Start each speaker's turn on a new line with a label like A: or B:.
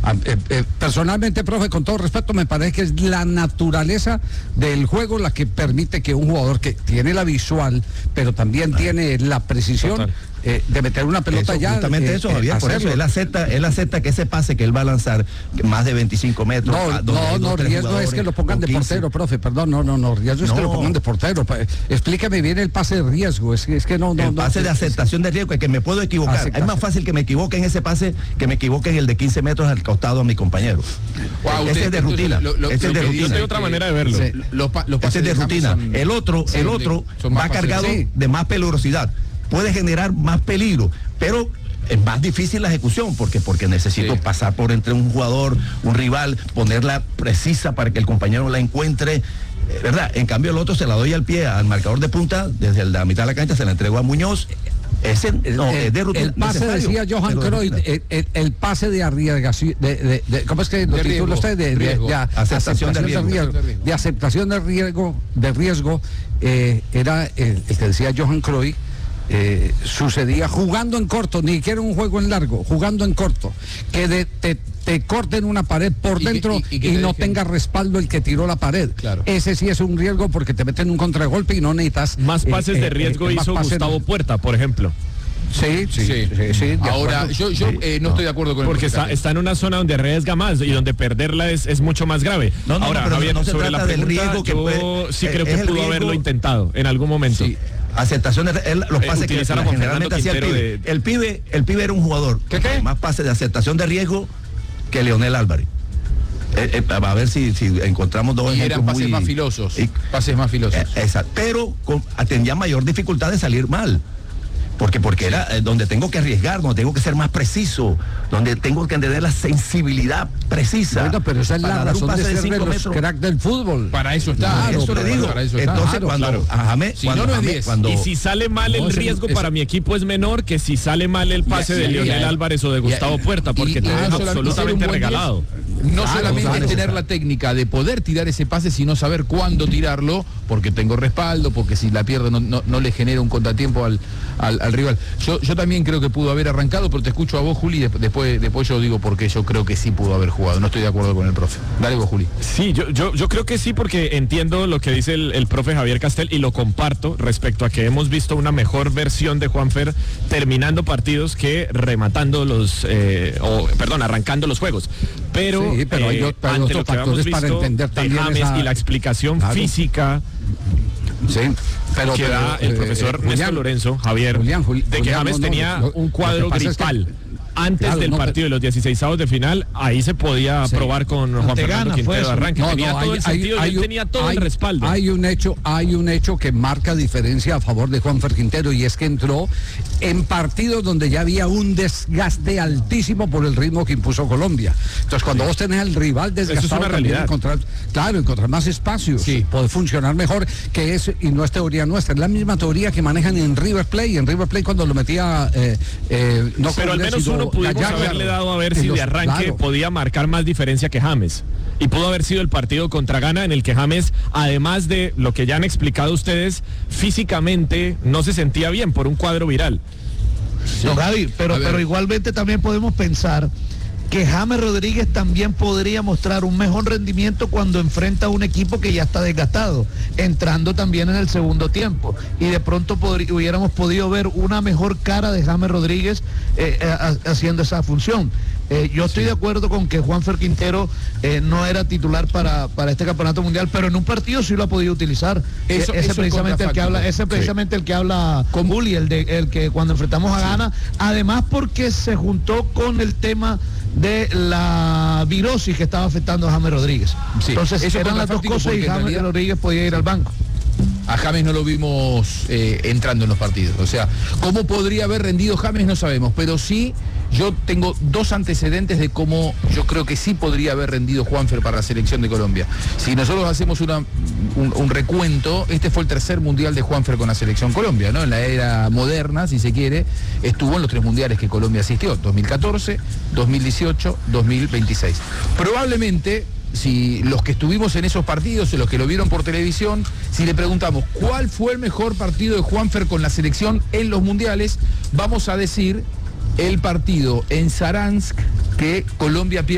A: Personalmente, profe, con todo respeto, me parece que es la naturaleza del juego la que permite que un jugador que tiene la visual, pero también tiene la precisión de meter una pelota
B: eso,
A: ya.
B: Justamente eso, Javier, por eso él acepta que ese pase que él va a lanzar más de 25 metros.
A: No, riesgo es que lo pongan de portero, profe, perdón, no, riesgo es que lo pongan de portero. Explícame bien el pase de riesgo, es que no.
B: El pase de aceptación de riesgo, es que me puedo equivocar. Es más fácil que me equivoque en ese pase que me equivoque en el de 15 metros al costado a mi compañero.
C: Wow,
B: ese es de rutina.
C: Ese es de rutina. Yo tengo otra manera de verlo.
B: Ese es de rutina. El otro va cargado de más peligrosidad. Puede generar más peligro, pero es más difícil la ejecución, porque necesito pasar por entre un jugador, un rival, ponerla precisa para que el compañero la encuentre, ¿verdad? En cambio el otro se la doy al pie al marcador de punta, desde la mitad de la cancha se la entrego a Muñoz. Es de rutina.
A: El pase, decía Johan Cruyff, el pase de arriesgación, ¿cómo es que lo titula usted? De aceptación de riesgo. De aceptación de riesgo, era el que decía Johan Cruyff. Sucedía jugando en corto, ni siquiera un juego en largo, jugando en corto, que te corten una pared por dentro y no tenga respaldo el que tiró la pared. Claro. Ese sí es un riesgo porque te meten un contragolpe y no necesitas.
D: Más pases de riesgo hizo Gustavo Puerta, por ejemplo.
A: Sí.
C: Ahora, yo no estoy de acuerdo con
D: porque está en una zona donde arriesga más y donde perderla es mucho más grave.
B: Ahora,
D: pero Javier,
B: no se
D: sobre la pregunta,
B: riesgo que
D: sí creo que pudo haberlo intentado en algún momento.
B: Sí. Aceptación de los pases que generalmente hacía el pibe. El pibe era un jugador con más pases de aceptación de riesgo que Leonel Álvarez. A ver si encontramos dos ejemplos.
C: Eran pases más filosos. Pases más filosos.
B: Exacto. Pero tenía mayor dificultad de salir mal. Porque era donde tengo que arriesgar, donde tengo que ser más preciso, donde tengo que tener la sensibilidad precisa.
A: Bueno, pero esa es la razón de ser de los cracks del fútbol.
C: Para eso está.
B: Eso le digo. Entonces, cuando
D: y si sale mal el riesgo para mi equipo es menor que si sale mal el pase de Leonel Álvarez o de Gustavo Puerta, porque te deja absolutamente regalado.
C: No solamente tener la técnica de poder tirar ese pase, sino saber cuándo tirarlo, porque tengo respaldo, porque si la pierdo no le genera un contratiempo al rival. Yo también creo que pudo haber arrancado, pero te escucho a vos, Juli, después yo digo por qué yo creo que sí pudo haber jugado. No estoy de acuerdo con el profe. Dale vos, Juli.
D: Sí, yo creo que sí, porque entiendo lo que dice el profe Javier Castel y lo comparto respecto a que hemos visto una mejor versión de Juanfer terminando partidos que rematando arrancando los juegos. Pero
A: hay otros factores para entender también
D: James y la explicación física
A: pero
D: que da el profesor Néstor Lorenzo, Javier, de que James tenía un cuadro gripal. Antes del partido de los 16avos de final, ahí se podía probar con Juan Fernando Quintero de arranque. Tenía todo el sentido y él tenía todo el respaldo.
A: Hay un hecho que marca diferencia a favor de Juanfer Quintero, y es que entró en partidos donde ya había un desgaste altísimo por el ritmo que impuso Colombia. Entonces, cuando vos tenés al rival desgastado,
D: eso es una realidad.
A: Encontrar más espacios, puede funcionar mejor, y no es teoría nuestra, es la misma teoría que manejan en River Plate. En River Plate, cuando lo metía
D: pero al menos uno pudimos haberle dado a ver si de arranque podía marcar más diferencia que James. Y pudo haber sido el partido contra Ghana, en el que James, además de lo que ya han explicado ustedes, físicamente no se sentía bien por un cuadro viral.
E: No, Gaby, pero igualmente también podemos pensar que James Rodríguez también podría mostrar un mejor rendimiento cuando enfrenta a un equipo que ya está desgastado, entrando también en el segundo tiempo, y de pronto hubiéramos podido ver una mejor cara de James Rodríguez haciendo esa función. Yo estoy de acuerdo con que Juanfer Quintero no era titular para este campeonato mundial, pero en un partido sí lo ha podido utilizar. Ese es precisamente el que habla con Bully, el que cuando enfrentamos a Ghana, además porque se juntó con el tema de la virosis que estaba afectando a James Rodríguez. Entonces eran las dos cosas y James Rodríguez podía ir al banco.
C: A James no lo vimos entrando en los partidos. O sea, ¿cómo podría haber rendido James? No sabemos, pero sí, yo tengo dos antecedentes de cómo yo creo que sí podría haber rendido Juanfer para la selección de Colombia. Si nosotros hacemos un recuento, este fue el tercer mundial de Juanfer con la selección Colombia, ¿no? En la era moderna, si se quiere, estuvo en los 3 mundiales que Colombia asistió: 2014, 2018, 2026. Probablemente, si los que estuvimos en esos partidos, los que lo vieron por televisión, si le preguntamos cuál fue el mejor partido de Juanfer con la selección en los mundiales, vamos a decir el partido en Saransk que Colombia pierde